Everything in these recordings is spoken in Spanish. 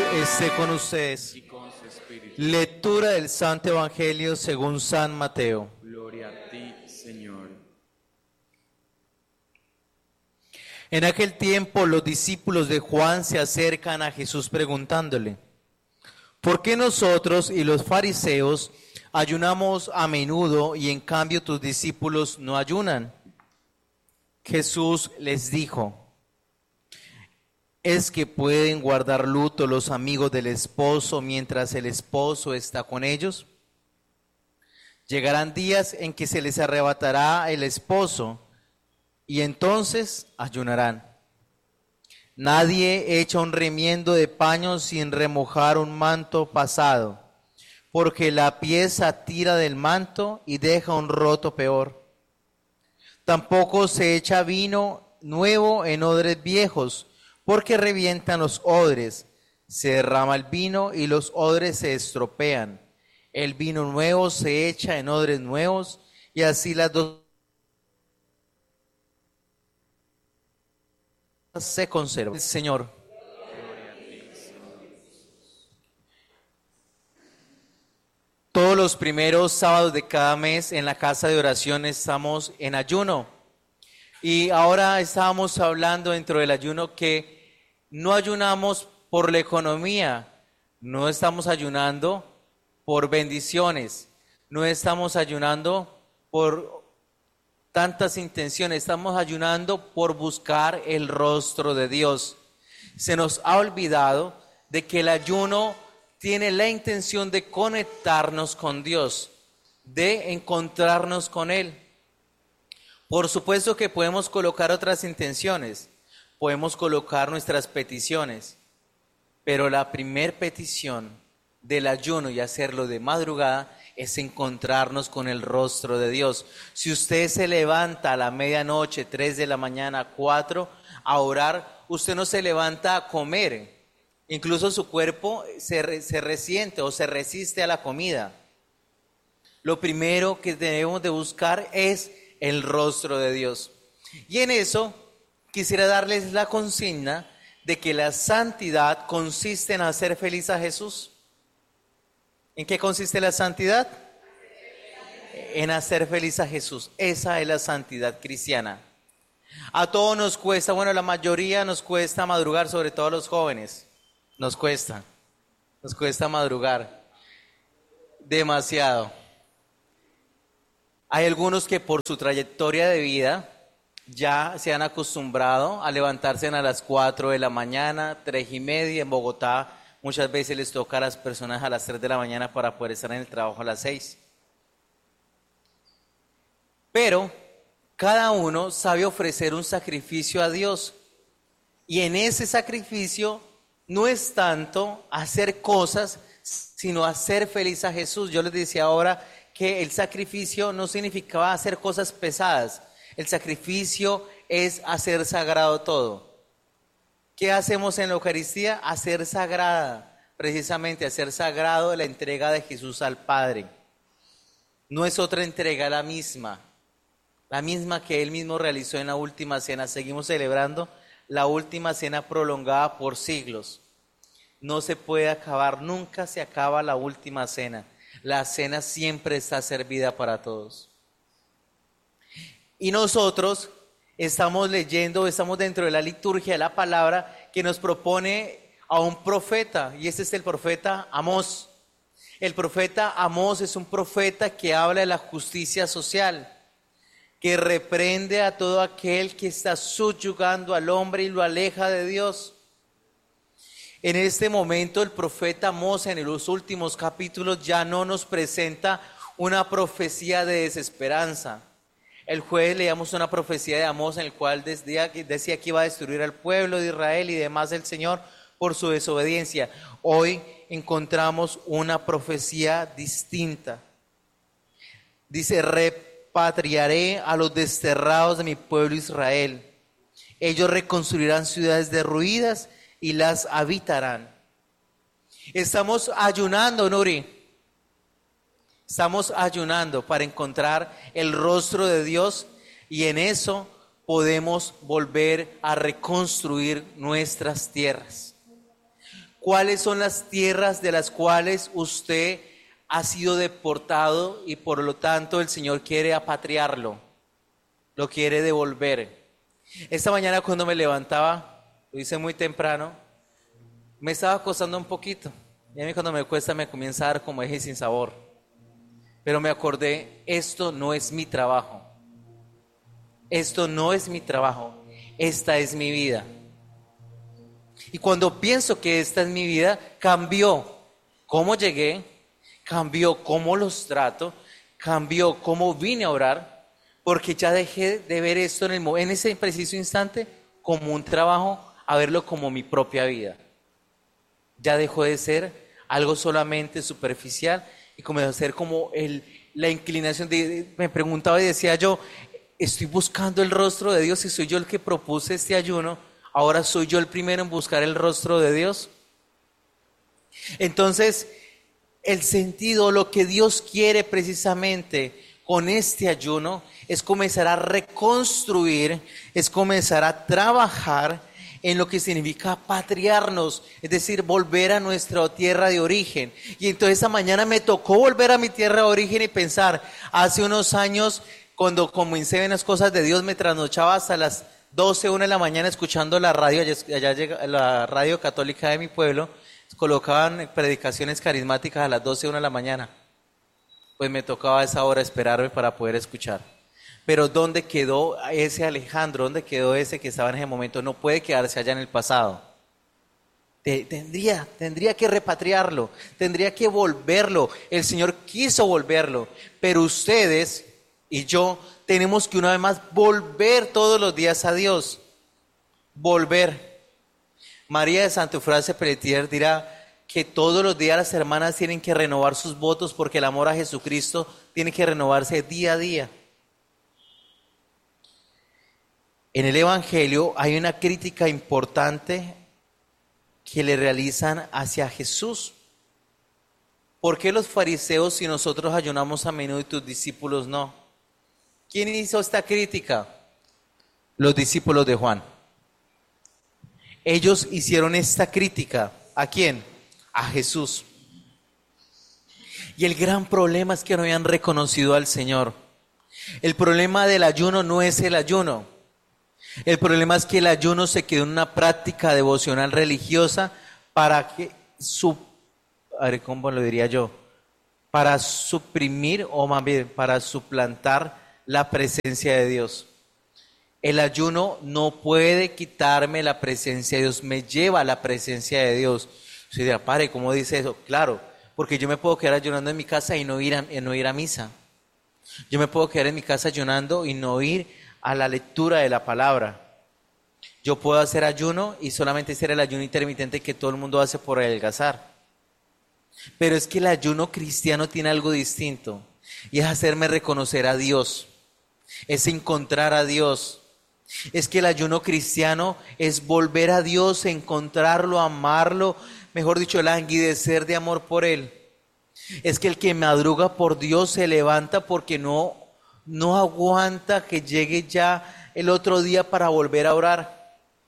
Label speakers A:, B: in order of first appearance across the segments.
A: esté con ustedes.
B: y con su espíritu.
A: Lectura del Santo Evangelio según San Mateo.
B: Gloria a ti, Señor.
A: En aquel tiempo los discípulos de Juan se acercan a Jesús preguntándole: ¿por qué nosotros y los fariseos ayunamos a menudo y en cambio tus discípulos no ayunan? Jesús les dijo: ¿es que pueden guardar luto los amigos del esposo mientras el esposo está con ellos? Llegarán días en que se les arrebatará el esposo y entonces ayunarán. Nadie echa un remiendo de paño sin remojar un manto pasado, porque la pieza tira del manto y deja un roto peor. Tampoco se echa vino nuevo en odres viejos, porque revientan los odres, se derrama el vino y los odres se estropean. El vino nuevo se echa en odres nuevos y así las dos se conservan. Señor. Todos los primeros sábados de cada mes en la casa de oración estamos en ayuno. Y ahora estábamos hablando dentro del ayuno que no ayunamos por la economía, no estamos ayunando por bendiciones, no estamos ayunando por tantas intenciones, estamos ayunando por buscar el rostro de Dios. Se nos ha olvidado de que el ayuno tiene la intención de conectarnos con Dios, de encontrarnos con Él. Por supuesto que podemos colocar otras intenciones, podemos colocar nuestras peticiones, pero la primer petición del ayuno y hacerlo de madrugada es encontrarnos con el rostro de Dios. Si usted se levanta a la medianoche, 3 de la mañana, 4, a orar, usted no se levanta a comer, incluso su cuerpo se resiente o se resiste a la comida. Lo primero que debemos de buscar es el rostro de Dios. Y en eso quisiera darles la consigna de que la santidad consiste en hacer feliz a Jesús. ¿En qué consiste la santidad? En hacer feliz a Jesús. Esa es la santidad cristiana. A todos nos cuesta, bueno, la mayoría nos cuesta madrugar, sobre todo a los jóvenes. Nos cuesta madrugar demasiado. Hay algunos que por su trayectoria de vida ya se han acostumbrado a levantarse a las 4 de la mañana, 3:30 en Bogotá. Muchas veces les toca a las personas a las 3 de la mañana para poder estar en el trabajo a las 6. Pero cada uno sabe ofrecer un sacrificio a Dios. Y en ese sacrificio no es tanto hacer cosas, sino hacer feliz a Jesús. Yo les decía ahora que el sacrificio no significaba hacer cosas pesadas. El sacrificio es hacer sagrado todo. ¿Qué hacemos en la Eucaristía? Hacer sagrada, precisamente hacer sagrado la entrega de Jesús al Padre. No es otra entrega, la misma que Él mismo realizó en la última cena. Seguimos celebrando la última cena prolongada por siglos. No se puede acabar, nunca se acaba la última cena. La cena siempre está servida para todos. Y nosotros estamos leyendo, estamos dentro de la liturgia de la palabra que nos propone a un profeta, y este es el profeta Amós. El profeta Amós es un profeta que habla de la justicia social, que reprende a todo aquel que está subyugando al hombre y lo aleja de Dios. En este momento el profeta Amós en los últimos capítulos ya no nos presenta una profecía de desesperanza. El jueves leíamos una profecía de Amós en el cual decía que iba a destruir al pueblo de Israel y demás del Señor por su desobediencia. Hoy encontramos una profecía distinta. Dice: repatriaré a los desterrados de mi pueblo Israel. Ellos reconstruirán ciudades derruidas y las habitarán. Estamos ayunando, Nuri. Estamos ayunando para encontrar el rostro de Dios y en eso podemos volver a reconstruir nuestras tierras. cuáles son las tierras de las cuales usted ha sido deportado y por lo tanto el Señor quiere apatriarlo, lo quiere devolver. Esta mañana cuando me levantaba, lo hice muy temprano, me estaba acostando un poquito. Y a mí cuando me cuesta me comienza a dar como eje sin sabor. Pero me acordé, esto no es mi trabajo. Esto no es mi trabajo. Esta es mi vida. Y cuando pienso que esta es mi vida, cambió cómo llegué, cambió cómo los trato, cambió cómo vine a orar, porque ya dejé de ver esto en ese preciso instante como un trabajo, a verlo como mi propia vida. Ya dejó de ser algo solamente superficial y comenzó a ser como la inclinación me preguntaba y decía yo, estoy buscando el rostro de Dios y soy yo el que propuse este ayuno, ahora soy yo el primero en buscar el rostro de Dios. Entonces, el sentido, lo que Dios quiere precisamente con este ayuno es comenzar a reconstruir, es comenzar a trabajar en lo que significa patriarnos, es decir, volver a nuestra tierra de origen. Y entonces esta mañana me tocó volver a mi tierra de origen y pensar, hace unos años, cuando comencé en las cosas de Dios, me trasnochaba hasta las 12, 1 de la mañana escuchando la radio, allá llega la radio católica de mi pueblo, colocaban predicaciones carismáticas a las 12, 1 de la mañana. Pues me tocaba a esa hora esperarme para poder escuchar. Pero ¿dónde quedó ese Alejandro? ¿Dónde quedó ese que estaba en ese momento? No puede quedarse allá en el pasado. Tendría que repatriarlo, tendría que volverlo. El Señor quiso volverlo, pero ustedes y yo tenemos que una vez más volver todos los días a Dios. Volver. María de Saint Eufrasie Pelletier dirá que todos los días las hermanas tienen que renovar sus votos porque el amor a Jesucristo tiene que renovarse día a día. En el Evangelio hay una crítica importante que le realizan hacia Jesús. ¿Por qué los fariseos y nosotros ayunamos a menudo y tus discípulos no? ¿Quién hizo esta crítica? Los discípulos de Juan. Ellos hicieron esta crítica. ¿A quién? A Jesús. Y el gran problema es que no habían reconocido al Señor. El problema del ayuno no es el ayuno. El problema es que el ayuno se quedó en una práctica devocional religiosa para que ¿cómo lo diría yo? Para suprimir o más bien para suplantar la presencia de Dios. El ayuno no puede quitarme la presencia de Dios, me lleva a la presencia de Dios. Usted dirá, padre, ¿cómo dice eso? Claro, porque yo me puedo quedar ayunando en mi casa y no ir a misa. Yo me puedo quedar en mi casa ayunando y no ir a la lectura de la palabra. Yo puedo hacer ayuno y solamente hacer el ayuno intermitente que todo el mundo hace por adelgazar. Pero es que el ayuno cristiano tiene algo distinto y es hacerme reconocer a Dios, es encontrar a Dios. Es que el ayuno cristiano es volver a Dios, encontrarlo, amarlo, mejor dicho, languidecer de amor por Él. Es que el que madruga por Dios se levanta porque no aguanta que llegue ya el otro día para volver a orar.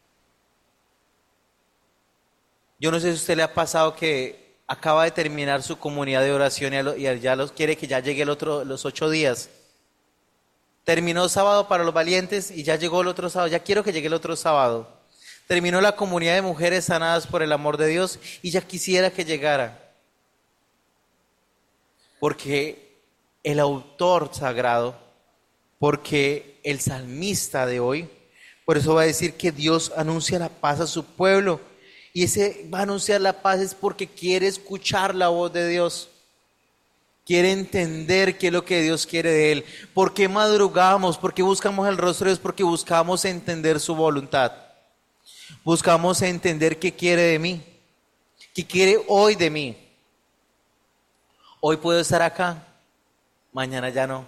A: Yo no sé si a usted le ha pasado que acaba de terminar su comunidad de oración y ya quiere que ya llegue los 8 días. Terminó sábado para los valientes y ya llegó el otro sábado. Ya quiero que llegue el otro sábado. Terminó la comunidad de mujeres sanadas por el amor de Dios y ya quisiera que llegara. Porque el autor sagrado, porque el salmista de hoy, por eso va a decir que Dios anuncia la paz a su pueblo. Y ese va a anunciar la paz es porque quiere escuchar la voz de Dios. Quiere entender qué es lo que Dios quiere de él. ¿Por qué madrugamos? ¿Por qué buscamos el rostro de Dios? Porque buscamos entender su voluntad. Buscamos entender qué quiere de mí. ¿Qué quiere hoy de mí? Hoy puedo estar acá, mañana ya no.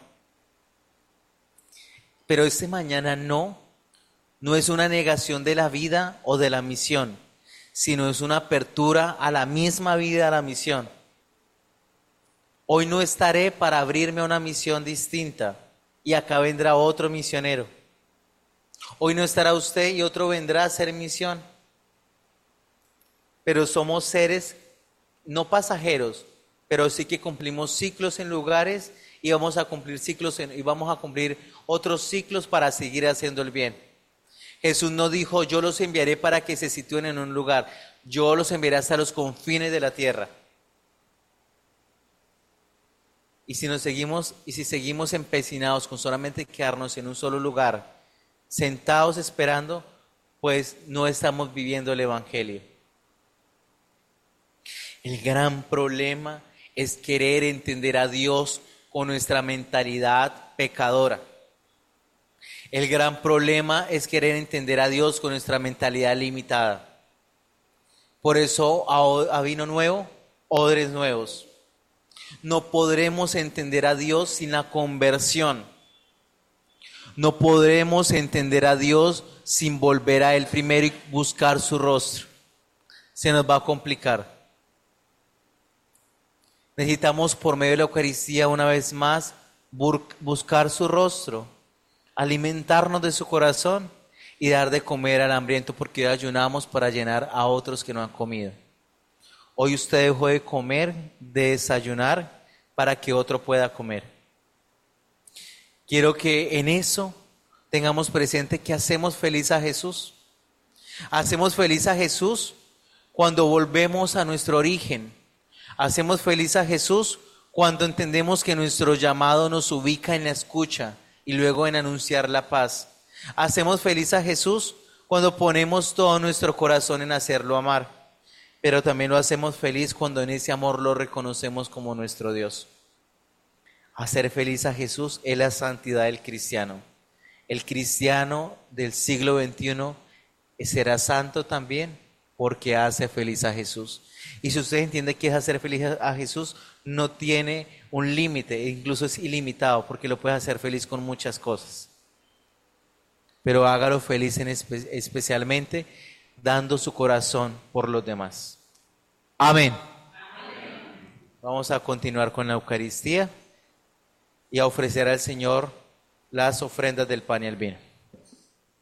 A: Pero este mañana no es una negación de la vida o de la misión, sino es una apertura a la misma vida, a la misión. Hoy no estaré para abrirme a una misión distinta y acá vendrá otro misionero. Hoy no estará usted y otro vendrá a hacer misión. pero somos seres no pasajeros, pero sí que cumplimos ciclos en lugares y vamos a cumplir y vamos a cumplir otros ciclos para seguir haciendo el bien. Jesús no dijo, yo los enviaré para que se sitúen en un lugar, yo los enviaré hasta los confines de la tierra. Y si seguimos empecinados con solamente quedarnos en un solo lugar, sentados esperando, pues no estamos viviendo el Evangelio. El gran problema es querer entender a Dios con nuestra mentalidad pecadora. El gran problema es querer entender a Dios con nuestra mentalidad limitada. Por eso a vino nuevo, odres nuevos. No podremos entender a Dios sin la conversión. No podremos entender a Dios sin volver a Él primero y buscar su rostro. Se nos va a complicar. Necesitamos por medio de la Eucaristía una vez más buscar su rostro, alimentarnos de su corazón y dar de comer al hambriento, porque hoy ayunamos para llenar a otros que no han comido. Hoy usted dejó de comer, de desayunar, para que otro pueda comer. Quiero que en eso tengamos presente que hacemos feliz a Jesús. Hacemos feliz a Jesús cuando volvemos a nuestro origen. Hacemos feliz a Jesús cuando entendemos que nuestro llamado nos ubica en la escucha y luego en anunciar la paz. Hacemos feliz a Jesús cuando ponemos todo nuestro corazón en hacerlo amar, pero también lo hacemos feliz cuando en ese amor lo reconocemos como nuestro Dios. Hacer feliz a Jesús es la santidad del cristiano. El cristiano del siglo XXI será santo también porque hace feliz a Jesús. Y si usted entiende que es hacer feliz a Jesús, no tiene un límite, incluso es ilimitado, porque lo puede hacer feliz con muchas cosas. Pero hágalo feliz especialmente dando su corazón por los demás. Amén. Vamos a continuar con la Eucaristía y a ofrecer al Señor las ofrendas del pan y el vino.